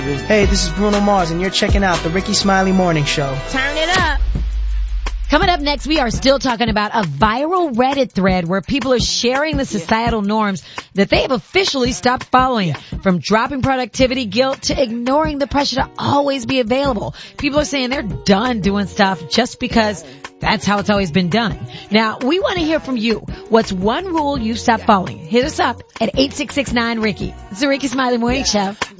Hey, this is Bruno Mars, and you're checking out the Ricky Smiley Morning Show. Turn it up. Coming up next, we are still talking about a viral Reddit thread where people are sharing the societal norms that they have officially stopped following. From dropping productivity guilt to ignoring the pressure to always be available. People are saying they're done doing stuff just because that's how it's always been done. Now, we want to hear from you. What's one rule you stopped following? Hit us up at 866-9-RICKY. It's the Ricky Smiley Morning Show.